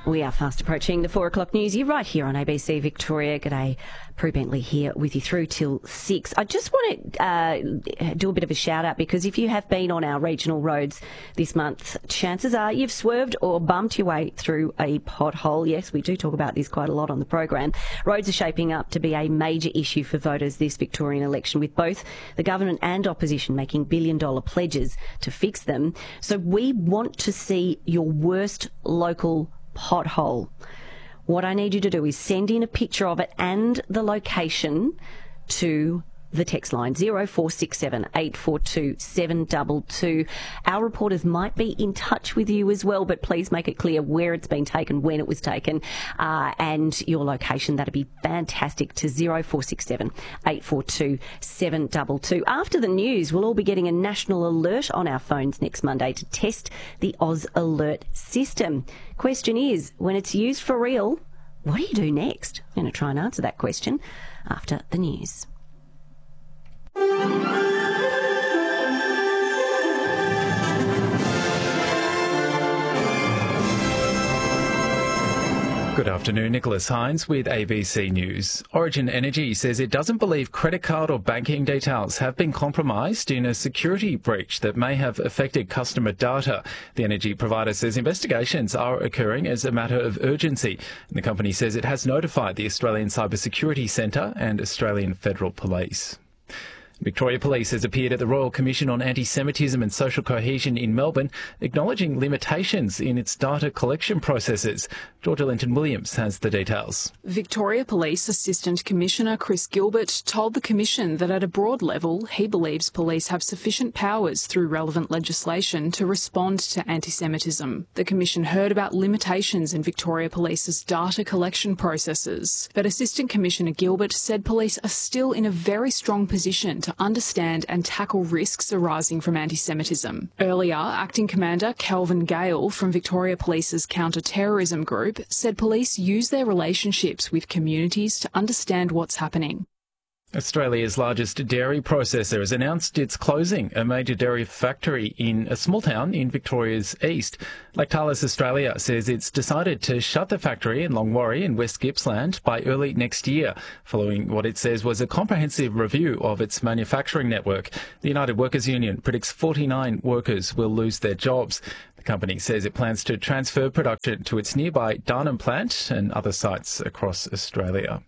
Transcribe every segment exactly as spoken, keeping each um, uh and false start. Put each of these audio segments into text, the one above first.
We are fast approaching the four o'clock news. You're right here on A B C Victoria. G'day, Prue Bentley here with you through till six. I just want to uh, do a bit of a shout out because if you have been on our regional roads this month, chances are you've swerved or bumped your way through a pothole. Yes, we do talk about this quite a lot on the program. Roads are shaping up to be a major issue for voters this Victorian election, with both the government and opposition making billion dollar pledges to fix them. So we want to see your worst local pothole. What I need you to do is send in a picture of it and the location to the text line zero four six seven, eight four two, seven two two. Our reporters might be in touch with you as well, but please make it clear where it's been taken, when it was taken, uh, and your location. That'd be fantastic to zero four six seven, eight four two, seven two two. After the news, we'll all be getting a national alert on our phones next Monday to test the Oz Alert system. Question is, when it's used for real, what do you do next? I'm going to try and answer that question after the news. Good afternoon, Nicholas Hines with A B C News. Origin Energy says it doesn't believe credit card or banking details have been compromised in a security breach that may have affected customer data. The energy provider says investigations are occurring as a matter of urgency. And the company says it has notified the Australian Cybersecurity Centre and Australian Federal Police. Victoria Police has appeared at the Royal Commission on Anti-Semitism and Social Cohesion in Melbourne, acknowledging limitations in its data collection processes. Georgia Linton-Williams has the details. Victoria Police Assistant Commissioner Chris Gilbert told the Commission that at a broad level, he believes police have sufficient powers through relevant legislation to respond to anti-Semitism. The Commission heard about limitations in Victoria Police's data collection processes, but Assistant Commissioner Gilbert said police are still in a very strong position to understand and tackle risks arising from anti-Semitism. Earlier, Acting Commander Kelvin Gale from Victoria Police's Counter-Terrorism Group said police use their relationships with communities to understand what's happening. Australia's largest dairy processor has announced it's closing a major dairy factory in a small town in Victoria's east. Lactalis Australia says it's decided to shut the factory in Longwarry in West Gippsland by early next year, following what it says was a comprehensive review of its manufacturing network. The United Workers Union predicts forty-nine workers will lose their jobs. The company says it plans to transfer production to its nearby Darnham plant and other sites across Australia.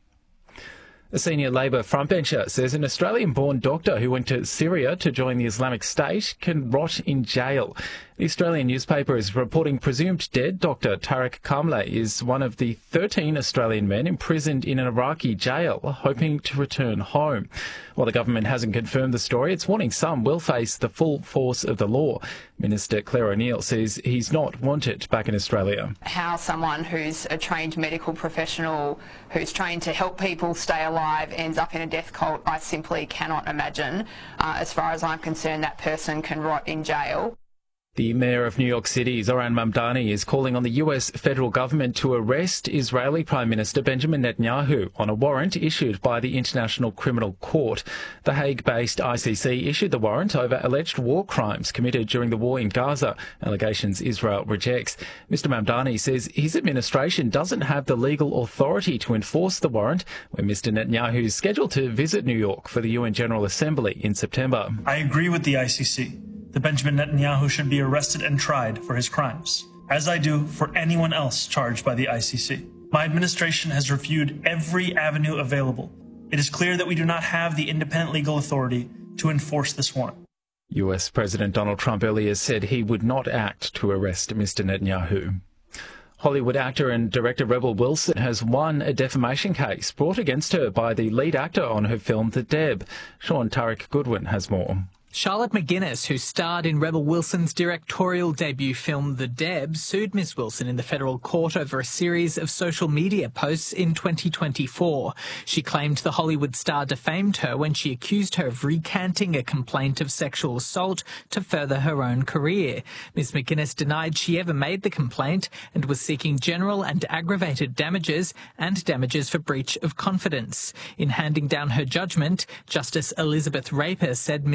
A senior Labor frontbencher says an Australian-born doctor who went to Syria to join the Islamic State can rot in jail. The Australian newspaper is reporting presumed dead Doctor Tariq Kamle is one of the thirteen Australian men imprisoned in an Iraqi jail, hoping to return home. While the government hasn't confirmed the story, it's warning some will face the full force of the law. Minister Claire O'Neill says he's not wanted back in Australia. How someone who's a trained medical professional, who's trained to help people stay alive, ends up in a death cult, I simply cannot imagine. Uh, as far as I'm concerned, that person can rot in jail. The Mayor of New York City, Zoran Mamdani, is calling on the U S federal government to arrest Israeli Prime Minister Benjamin Netanyahu on a warrant issued by the International Criminal Court. The Hague-based I C C issued the warrant over alleged war crimes committed during the war in Gaza, allegations Israel rejects. Mister Mamdani says his administration doesn't have the legal authority to enforce the warrant, when Mister Netanyahu is scheduled to visit New York for the U N General Assembly in September. I agree with the I C C. that Benjamin Netanyahu should be arrested and tried for his crimes, as I do for anyone else charged by the I C C. My administration has reviewed every avenue available. It is clear that we do not have the independent legal authority to enforce this warrant. U S President Donald Trump earlier said he would not act to arrest Mister Netanyahu. Hollywood actor and director Rebel Wilson has won a defamation case brought against her by the lead actor on her film The Deb. Sean Tariq Goodwin has more. Charlotte McGuinness, who starred in Rebel Wilson's directorial debut film The Deb, sued Miss Wilson in the federal court over a series of social media posts in twenty twenty-four. She claimed the Hollywood star defamed her when she accused her of recanting a complaint of sexual assault to further her own career. Miss McGuinness denied she ever made the complaint and was seeking general and aggravated damages and damages for breach of confidence. In handing down her judgment, Justice Elizabeth Raper said Miss McGuinness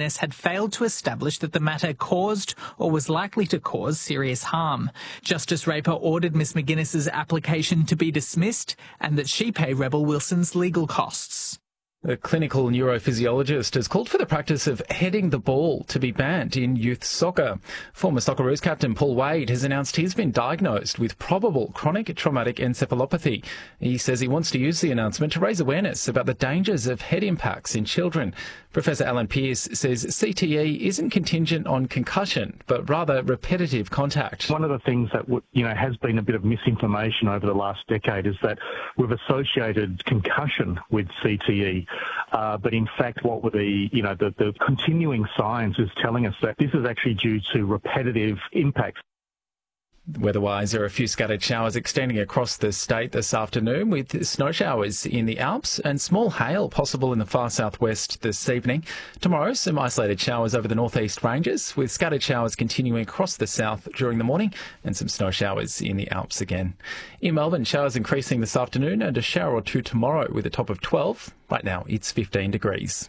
McGuinness had failed to establish that the matter caused or was likely to cause serious harm. Justice Raper ordered Miss McGuinness's application to be dismissed and that she pay Rebel Wilson's legal costs. A clinical neurophysiologist has called for the practice of heading the ball to be banned in youth soccer. Former Socceroos captain Paul Wade has announced he's been diagnosed with probable chronic traumatic encephalopathy. He says he wants to use the announcement to raise awareness about the dangers of head impacts in children. Professor Alan Pearce says C T E isn't contingent on concussion, but rather repetitive contact. One of the things that you know has been a bit of misinformation over the last decade is that we've associated concussion with C T E. Uh, but in fact, what were the, you know, the, the continuing science is telling us that this is actually due to repetitive impacts. Weather-wise, there are a few scattered showers extending across the state this afternoon, with snow showers in the Alps and small hail possible in the far southwest this evening. Tomorrow, some isolated showers over the northeast ranges, with scattered showers continuing across the south during the morning and some snow showers in the Alps again. In Melbourne, showers increasing this afternoon and a shower or two tomorrow with a top of twelve. Right now, it's fifteen degrees.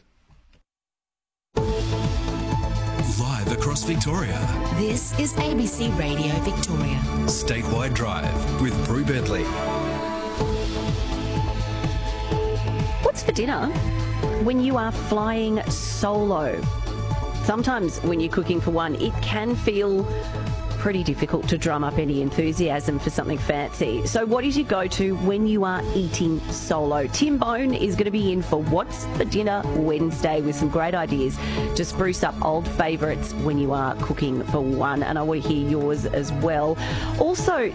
Live across Victoria. This is A B C Radio Victoria. Statewide Drive with Brew Bentley. What's for dinner when you are flying solo? Sometimes when you're cooking for one, it can feel pretty difficult to drum up any enthusiasm for something fancy. So what is your go-to when you are eating solo? Tim Bone is going to be in for What's for Dinner Wednesday with some great ideas to spruce up old favourites when you are cooking for one. And I want to hear yours as well. Also,